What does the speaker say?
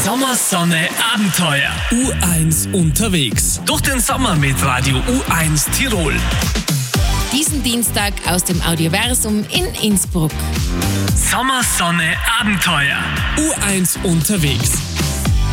Sommersonne Abenteuer. U1 unterwegs. Durch den Sommer mit Radio U1 Tirol. Diesen Dienstag aus dem Audioversum in Innsbruck. Sommersonne Abenteuer. U1 unterwegs.